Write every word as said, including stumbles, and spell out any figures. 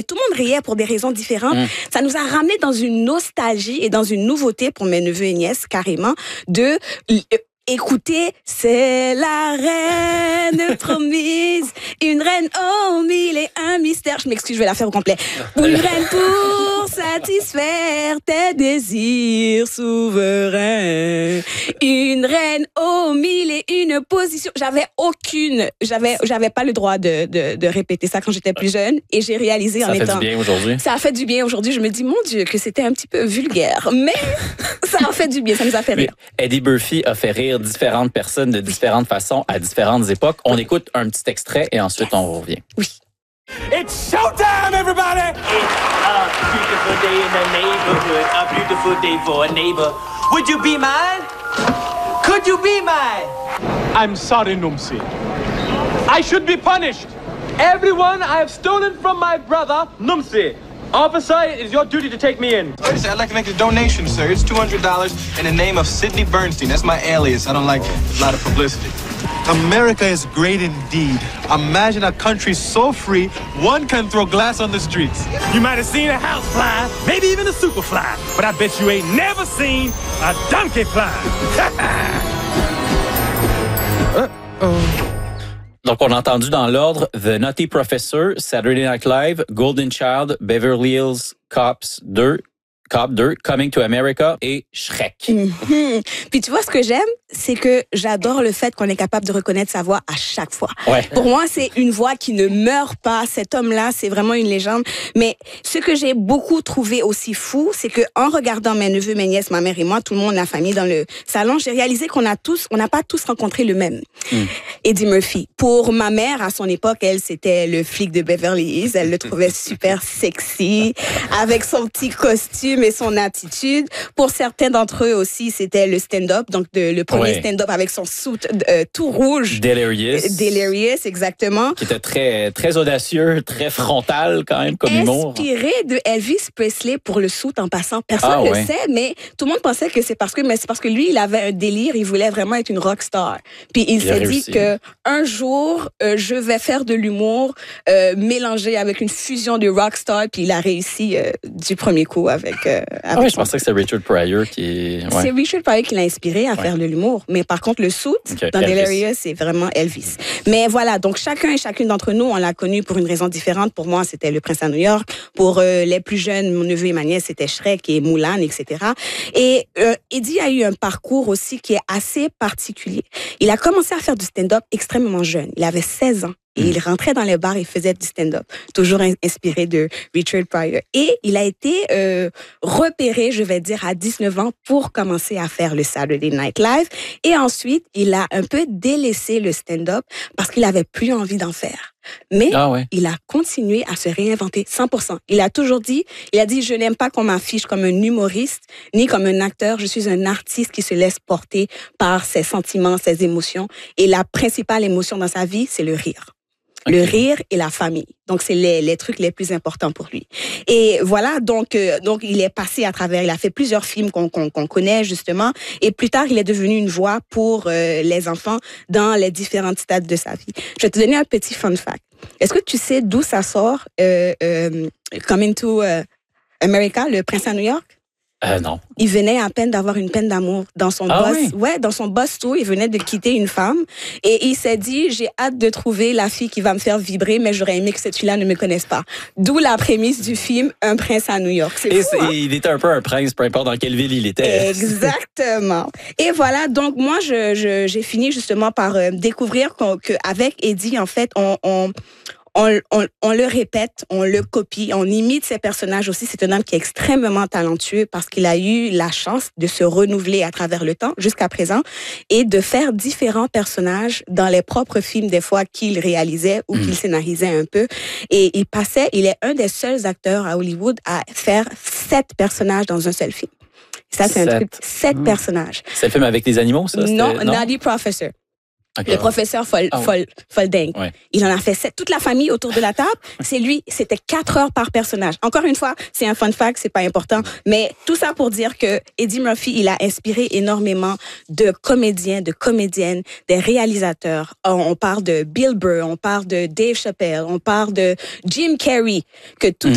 tout le monde riait pour des raisons différentes. Mm. Ça nous a ramené dans une nostalgie et dans une nouveauté pour mes neveux et nièces, carrément, de... Euh, écoutez, c'est la reine promise, une reine aux mille et un mystères. Je m'excuse, je vais la faire au complet. Une reine pour satisfaire tes désirs souverains. Une reine aux mille et une positions. J'avais aucune, j'avais, j'avais pas le droit de, de, de répéter ça quand j'étais plus jeune et j'ai réalisé en étant... Ça fait du bien aujourd'hui. Ça a fait du bien aujourd'hui. Je me dis, mon Dieu, que c'était un petit peu vulgaire, mais ça a fait du bien, ça nous a fait rire. Oui. Eddie Murphy a fait rire différentes personnes de différentes façons à différentes époques. On écoute un petit extrait et ensuite on revient. Oui. It's showtime, everybody! It's a beautiful day in the neighborhood, a beautiful day for a neighbor. Would you be mine? Could you be mine? I'm sorry, Numsi. I should be punished. Everyone I have stolen from my brother, Numsi. Officer, it is your duty to take me in. I'd like to make a donation, sir. It's two hundred dollars in the name of Sidney Bernstein. That's my alias. I don't like a lot of publicity. America is great indeed. Imagine a country so free, one can throw glass on the streets. You might have seen a house fly, maybe even a super fly, but I bet you ain't never seen a donkey fly. Uh-oh. Donc, on a entendu dans l'ordre The Nutty Professor, Saturday Night Live, Golden Child, Beverly Hills Cops deux, Cop deux, Coming to America et Shrek. Mm-hmm. Puis tu vois, ce que j'aime, c'est que j'adore le fait qu'on est capable de reconnaître sa voix à chaque fois. Ouais. Pour moi, c'est une voix qui ne meurt pas. Cet homme-là, c'est vraiment une légende. Mais ce que j'ai beaucoup trouvé aussi fou, c'est que en regardant mes neveux, mes nièces, ma mère et moi, tout le monde, la famille dans le salon, j'ai réalisé qu'on a tous, on n'a pas tous rencontré le même. Mm. Eddie Murphy. Pour ma mère, à son époque, elle, c'était le flic de Beverly Hills. Elle le trouvait super sexy, avec son petit costume et son attitude. Pour certains d'entre eux aussi, c'était le stand-up, donc de, le premier ouais. stand-up avec son suit euh, tout rouge. Delirious. Delirious, exactement. Qui était très, très audacieux, très frontal quand même comme humour. Inspiré de Elvis Presley pour le suit en passant. Personne ne ah, le ouais. sait, mais tout le monde pensait que c'est parce que, mais c'est parce que lui, il avait un délire, il voulait vraiment être une rock star. Puis il, il s'est dit que un jour, euh, je vais faire de l'humour euh, mélangé avec une fusion de rock star, puis il a réussi euh, du premier coup avec. Euh, Ah oui, je pensais que c'est Richard Pryor qui... Ouais. C'est Richard Pryor qui l'a inspiré à ouais. faire de l'humour. Mais par contre, le suit okay, dans Delirious, c'est vraiment Elvis. Mais voilà, donc chacun et chacune d'entre nous, on l'a connu pour une raison différente. Pour moi, c'était Le Prince à New York. Pour euh, les plus jeunes, mon neveu et ma nièce, c'était Shrek et Mulan, et cetera. Et euh, Eddie a eu un parcours aussi qui est assez particulier. Il a commencé à faire du stand-up extrêmement jeune. Il avait seize ans. Et il rentrait dans les bars et faisait du stand-up, toujours inspiré de Richard Pryor. Et il a été euh, repéré, je vais dire, à dix-neuf ans pour commencer à faire le Saturday Night Live. Et ensuite, il a un peu délaissé le stand-up parce qu'il avait plus envie d'en faire. Mais ah ouais. il a continué à se réinventer cent pour cent. Il a toujours dit, il a dit, je n'aime pas qu'on m'affiche comme un humoriste, ni comme un acteur. Je suis un artiste qui se laisse porter par ses sentiments, ses émotions. Et la principale émotion dans sa vie, c'est le rire. Okay. Le rire et la famille. Donc, c'est les, les trucs les plus importants pour lui. Et voilà, donc, euh, donc il est passé à travers, il a fait plusieurs films qu'on, qu'on, qu'on connaît, justement. Et plus tard, il est devenu une voix pour euh, les enfants dans les différents stades de sa vie. Je vais te donner un petit fun fact. Est-ce que tu sais d'où ça sort, euh, euh, Coming to euh, America, Le Prince à New York? Euh, non. Il venait à peine d'avoir une peine d'amour dans son ah boss. Oui? Ouais, dans son boss tour, il venait de quitter une femme et il s'est dit, j'ai hâte de trouver la fille qui va me faire vibrer, mais j'aurais aimé que cette fille-là ne me connaisse pas. D'où la prémisse du film Un prince à New York. C'est et fou, c'est, hein? Il était un peu un prince, peu importe dans quelle ville il était. Exactement. Et voilà, donc moi, je, je, j'ai fini justement par euh, découvrir qu'avec Eddie, en fait, on... on On, on, on le répète, on le copie, on imite ses personnages aussi. C'est un homme qui est extrêmement talentueux parce qu'il a eu la chance de se renouveler à travers le temps jusqu'à présent et de faire différents personnages dans les propres films des fois qu'il réalisait ou mmh. qu'il scénarisait un peu. Et il passait, il est un des seuls acteurs à Hollywood à faire sept personnages dans un seul film. Ça, c'est sept. un truc, sept mmh. personnages. C'est le film avec les animaux, ça? Non, Nutty Professor. Okay. Le professeur folle, oh. folle, folle dingue. Ouais. Il en a fait sept. Toute la famille autour de la table, c'est lui. C'était quatre heures par personnage. Encore une fois, c'est un fun fact, c'est pas important. Mais tout ça pour dire que Eddie Murphy, il a inspiré énormément de comédiens, de comédiennes, des réalisateurs. On parle de Bill Burr, on parle de Dave Chappelle, on parle de Jim Carrey, que toute